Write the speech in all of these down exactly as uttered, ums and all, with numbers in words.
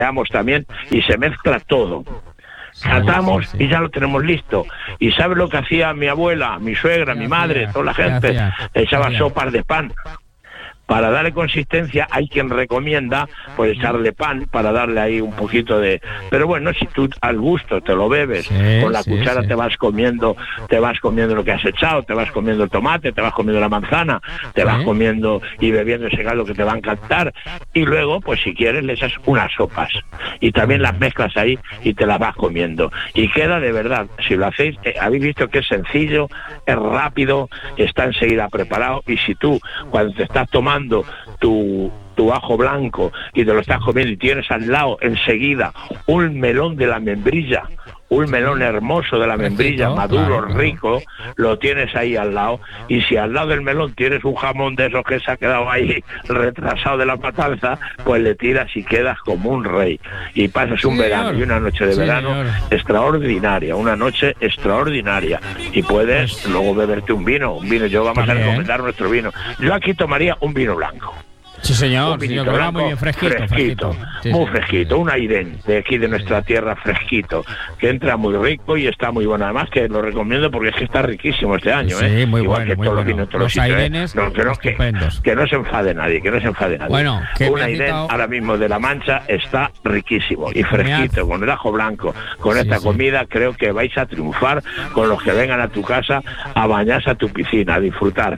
veamos también, y se mezcla todo. Catamos sí, sí, sí. y ya lo tenemos listo. ¿Y sabes lo que hacía mi abuela, mi suegra, mi madre, toda la gente? Echaba sopas de pan. Para darle consistencia, hay quien recomienda pues echarle pan para darle ahí un poquito de... Pero bueno, si tú al gusto te lo bebes, sí, con la sí, cuchara sí. te vas comiendo, te vas comiendo lo que has echado, te vas comiendo el tomate, te vas comiendo la manzana, te sí. vas comiendo y bebiendo ese caldo que te va a encantar, y luego, pues si quieres, le echas unas sopas y también las mezclas ahí y te las vas comiendo. Y queda de verdad, si lo hacéis, eh, habéis visto que es sencillo, es rápido, está enseguida preparado, y si tú, cuando te estás tomando tu, tu ajo blanco y te lo estás comiendo y tienes al lado enseguida un melón de la membrilla, un melón hermoso de la membrilla, Recito, maduro, claro, rico, claro. lo tienes ahí al lado, y si al lado del melón tienes un jamón de esos que se ha quedado ahí retrasado de la matanza, pues le tiras y quedas como un rey, y pasas un sí, verano señor. y una noche de sí, verano señor. extraordinaria, una noche extraordinaria, y puedes pues... luego beberte un vino, un vino, yo vamos También. a recomendar nuestro vino, yo aquí tomaría un vino blanco. Sí, señor, un señor, blanco, muy bien, fresquito, fresquito, fresquito. Sí, muy sí, fresquito, sí. un airén de aquí de nuestra tierra fresquito, que entra muy rico y está muy bueno, además que lo recomiendo porque es que está riquísimo este año, sí, ¿eh? muy Igual bueno, que muy todos bueno. los vinos, todos los los airenes, sitios, ¿eh? no, que, no, que, que no se enfade nadie, que no se enfade nadie. Bueno, un airén citado... ahora mismo de La Mancha está riquísimo y fresquito, con el ajo blanco, con sí, esta sí. comida, creo que vais a triunfar con los que vengan a tu casa a bañarse a tu piscina, a disfrutar.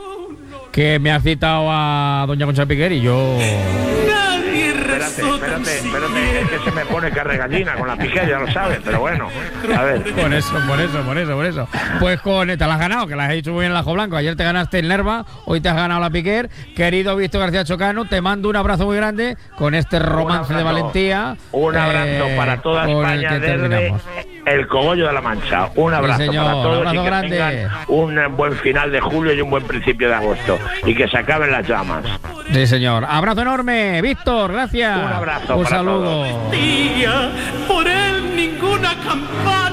Que me ha citado a doña Concha Piquer y yo... Espérate, espérate, espérate, es que se me pone carregallina con la Piquer, ya lo sabes, pero bueno, a ver. Por eso, por eso, por eso, por eso. Pues con te la has ganado, que la has hecho muy bien el ajo blanco. Ayer te ganaste el Nerva, hoy te has ganado la Piquer. Querido Víctor García Chocano, te mando un abrazo muy grande con este romance de valentía. Un abrazo eh, para toda España desde el Cogollo de la Mancha. Un abrazo sí, señor, para todos un abrazo y que grande. tengan un buen final de julio y un buen principio de agosto. Y que se acaben las llamas. Sí, señor. Abrazo enorme, Víctor, gracias. Un abrazo. Un para saludo. Todos. Por él ninguna campana.